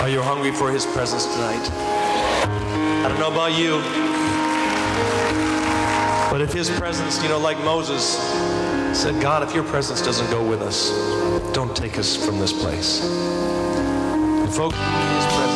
Are you hungry for his presence tonight? I don't know about you, but if his presence, like Moses said, God, if your presence doesn't go with us, don't take us from this place. And folks, we need his presence.